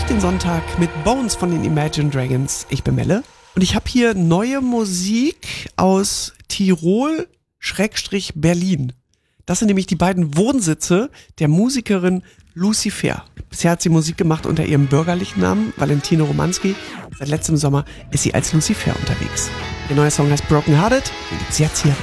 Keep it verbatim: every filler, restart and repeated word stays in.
den Sonntag mit Bones von den Imagine Dragons. Ich bin Melle und ich habe hier neue Musik aus Tirol-Berlin. Das sind nämlich die beiden Wohnsitze der Musikerin Lucifer. Bisher hat sie Musik gemacht unter ihrem bürgerlichen Namen, Valentine Romanski. Seit letztem Sommer ist sie als Lucifer unterwegs. Der neue Song heißt Broken Hearted und gibt's jetzt hier